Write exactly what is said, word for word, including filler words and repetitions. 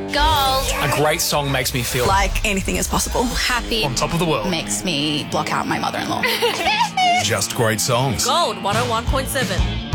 Gold. A great song makes me feel like anything is possible. Happy. on top of the world. Makes me block out my mother-in-law. Just great songs. Gold one oh one point seven.